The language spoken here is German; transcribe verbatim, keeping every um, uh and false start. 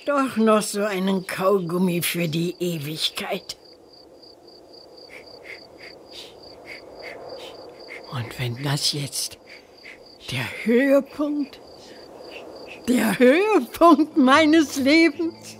Doch noch so einen Kaugummi für die Ewigkeit. Und wenn das jetzt der Höhepunkt, der Höhepunkt meines Lebens